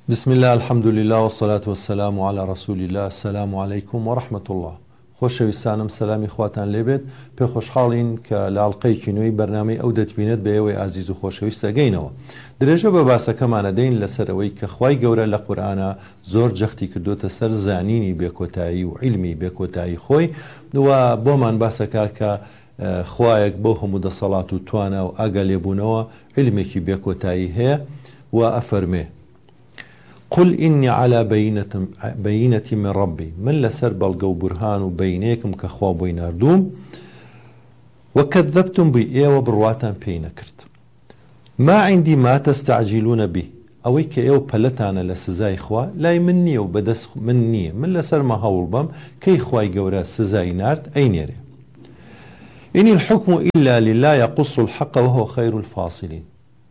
بسم الله الحمد لله والصلاة والسلام على رسول الله. السلام عليكم ورحمة الله. خۆشەویستانم سەلامی خواتان لێبێت. پێ خۆشحاڵین کە لە ئاڵلقەیەکی نوێی بەرنامەی ئەو دەتبینێت بە ئێوەی ئازیز و خۆشەویست دەگەینەوە. درێژە بە باسەکەمانە دەین لەسەرەوەی کە خوای گەورە لە قورئانە زۆر جەختی کردوتە سەر زانینی بێکۆتایی و عیلمی بێکۆتایی خۆی و بۆمان باسەکە کە خوایەک بۆ هەموو دەسەڵات و توانە و ئاگا لێبوونەوە عیلمێکی بێکۆتایی هەیە و ئەفەرمێ قل إني على بينة من ربي من لسر بلغو برهان بينيكم كخوا بوي ناردوم وكذبتم بي وبرواتان بينا كرت ما عندي ما تستعجلون به أوي كأيو بلتانا لسزاي خوا لا مني وبدس مني من لسر ما هول بم كي خواي قورا سزاي نارد أينيري إن الحكم إلا لله يقص الحق وهو خير الفاصلين.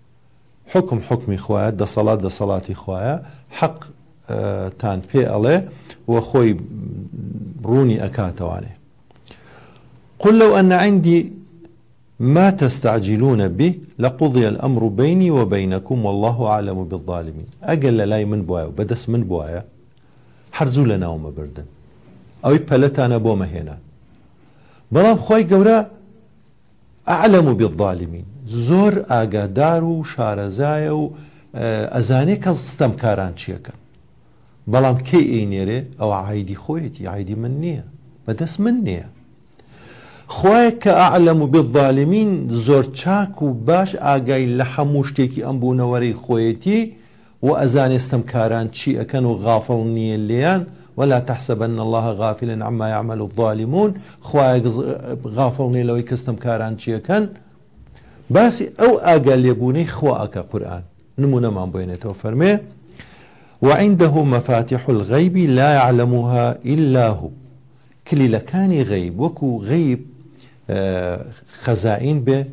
حكمي خوايا دا صلاة خوايا حق تان بي ألي وخوي روني أكاتواني. قل لو أن عندي ما تستعجلون به لقضي الأمر بيني وبينكم والله أعلم بالظالمين. أقل لاي من بوايا وبدس من بوايا حرزو لنا وما بردن أو يبلتانا بوما هنا بلام خوي قورا أعلم بالظالمين زۆر ئاگادار و شارەزایە و ئەزانێ کە ستەمکاران چیەکەن بەڵام کەی ئەینێرێ ئەو عایدی خۆیەتی عایدی من نییە بەدەست من نییە. خوایە کە ئەعلەم بالظالمین زۆر چاک و باش ئاگای لە هەموو شتێکی ئەم بوونەوەرەی خۆیەتی و ئەزانێ ستەمکاران چی ئەکەن و غافڵ نییە لێیان ولا تحسبن الله غافلا عما يعمل الظالمون. خوایە غافڵ نییە لەوەی کە ستەمکاران چیەکەن باسی ئەو ئاگا لێبوونەی خواکە قورئان نمونەمان بۆێنێتەوە فەرمێ وعنده مفاتيح الغيب لا يعلمها إلا هو. کلیلەکانی غەیب وەکو غەیب خەزائین بێ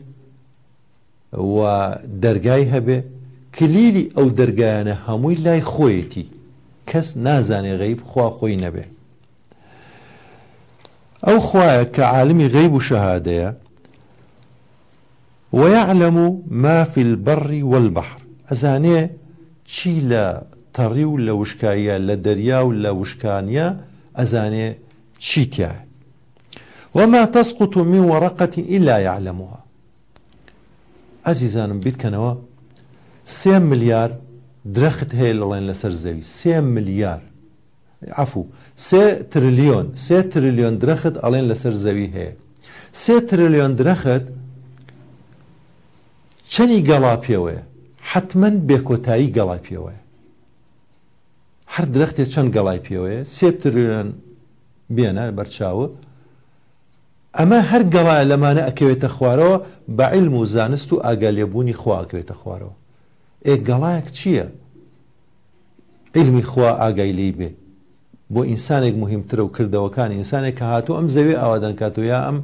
و دەرگای هەبێ کلیلی ئەو دەرگایانە هەمووی لای خۆیەتی کەس نازانێ غەیب خوا خۆی نەبێ. ئەو خوایە کە عالمی غەیب و شەهادەیە ويعلم ما في البر والبحر أزاني چی لە تەڕی و لە وشکایە لە دەریا و لە وشکانیا ئەزانێ چی تایە. وما تسقط من ورقة إلا يعلمها. ئازیزانم بیرکەنەوە 3 ملیار درەخت هەیە لەڵێن لەسەر زەوی 3 ملیار عفو 3 تریلیۆن درەخت ئەڵێن لەسەر زەوی هەیە 3 تریلیۆن درەخت چەنی گەڵا پێوەیە حتمما بێکۆتایی گەڵای پێوەیە هەر درەختێ چەند گەڵای پێوەیە 3 تریلیۆن بێنە بەرچاوە ئەمە هەر گەڵایە لەمانە ئەکەوێتە خوارەوە بە عیلم و زانست و ئاگالێبوونی خوا ئەکەوێتە خوارەوە. گەڵایەک چییە؟ عیلمی خوا ئاگای لێی بێ بۆ ئینسانێک مهمترە و کردەوەکان ئینسانێک کە هاتوو ئەم زەوێ ئاوادەنکاتەوە یا ئەم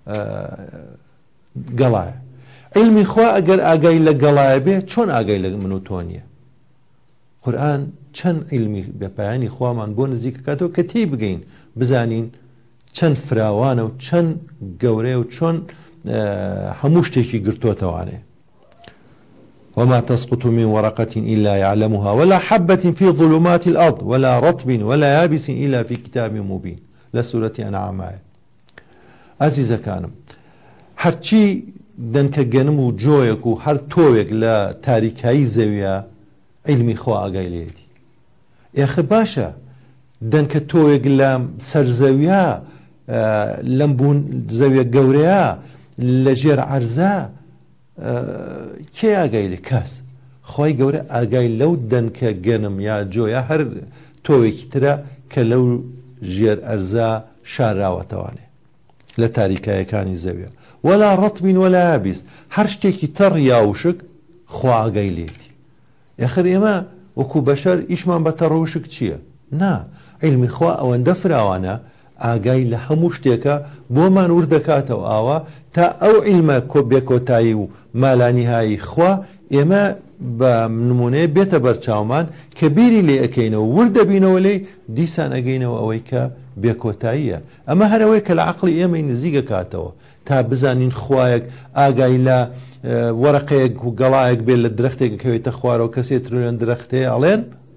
گەڵایە. علمی خوا ئەگەر ئاگای لە گەڵایە بێ چۆن ئاگای لە من و تۆ نییە؟ قورئان چەند علمی بێپایانی خوامان بۆ نزیکەکاتەوە کە تێی بگەین بزانین چەند فراوانە و چەند گەورەیە و چۆن هەموو شتێکی گرتوۆتەوانێ. وما تسقط من ورقة إلا يعلمها ولا حبة في ظلمات الأرض ولا رطب ولا يابس إلا في كتاب مبين. لسورة أنعام. عزيزة كانم هرچی دەنکە گەنم و جۆیەک و هەر تۆوێک لە تاریکایی زەویە عیلمی خوا ئاگای لێتی. ئێخە باشە دەنکە تۆوێک لە سەرزەویە لەم بوون زەویە گەورەیە لە ژێر عەرزە کێ ئاگای لێ؟ کەس. خوای گەورە ئاگای لەو دەنکە گەنم یا جۆیە هەر تۆوێکی ترە کە لەو ژێر ئەرزە شاراوەتەوانێ لە تاریکایەکانی زەویە. ولا رطب ولا يابس هەر شتێکی تەڕ یاوشک خوا ئاگای لێتی. ئێخر ئێمە وەکو بەشەر ئیشمان بە تەڕەوشک چییە؟ نا عیلمی خوا ئەوەندە فراوانە ئاگای لە هەموو شتێکە بۆمان وردەکاتەوە ئاوا تا ئەو عیلمە بێکۆتایی و مالانیهایی خوا ئێمە بە نمونەیە بێتە بەرچاومان کە بیری لێ ئەەکەینەوە وردەبینەوە لێ دیسان ئەگەینەوە ئەوەی کە بێکۆتاییە. ئەمە هەرەوەی کە لە عەقڵی ئێمەی نزیکەکاتەوە تا بزانین خوایەک ئاگای لە وەرەقەیەک و گەڵایەک بێت لە درەختێک کەوێتە خوارەوە کەسێ تریلیۆن درەخت هەیە ئەڵێن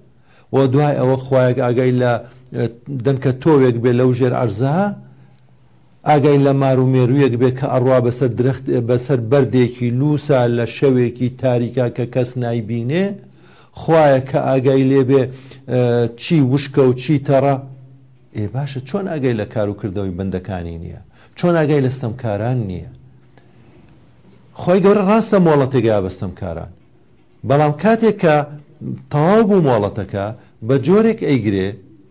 و دوای ئەوە خوایەک ئاگای لە دەنکە تۆوێک بێ لەو ژێر ئەرزە، ئاگای لە مار و مێروویەک بێ کە ئەڕوا بەسەر درەخت بەسەر بەردێکی لووسا لە شەوێکی تاریکا کە کەس نایبینێ، خوایە کە ئاگای لێبێ چی وشکە و چی تەڕە. باشە چۆن ئاگای لە کار و کردەوەی بەندەکانی نییە؟ چۆن ئاگای لە ستەمکاران نییە؟ خۆی گەورە ڕاستە مۆڵەتێکا بەستەمکاران، بەڵام کاتێک کە تەواو بوو مۆڵەتەکە بە جۆرێک ئەیگرێ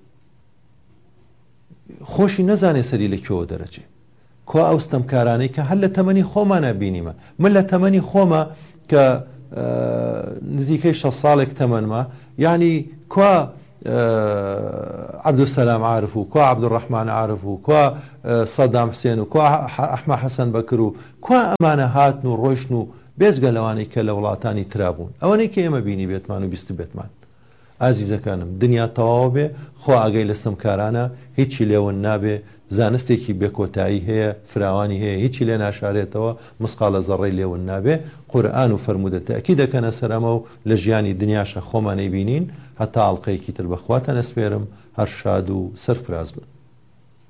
خۆشی نەزانێ سەری لەکوێوە دەرەچێ. کوا ئەو ستەمکارانەی کە هەر لە تەمەنی خۆمانە بینیمە، من لە تەمەنی خۆمە کە نزیکەی 6 ساڵێک تەمەنمە، یعنی کوا عەبدولسەلام عارف و کوا عەبدوڕەحمان عارف و کوا سەدام حوسێن و کوا ئەحمەد حەسەن بەکر و کوا ئەمانە هاتن و ڕۆیشتن و بێجگە لەوانەی کە لە وڵاتانی ترابوون، ئەوەنەی کە ئێمە بینی بێتمان و بیست بێتمان. ئازیزەکانم، دنیا تەواو بێ، خۆ ئاگەی لە ستەمکارانە، هیچی لێوە نابێ، زانستێکی بێکۆتایی هەیە، فراوانی هەیە، هیچی لێ ناشارێتەوە، مسقالە زەڕەی لێون نابێ. قورئان و فەرموودە تەئکید دەکەنە سەر ئەمە و لە ژیانی دنیاشە خۆمانەی بینین. هەتا ئاڵلقەیەکی تر بەخواتە نەسپێرم، هەر شاد و سەرفراز بن.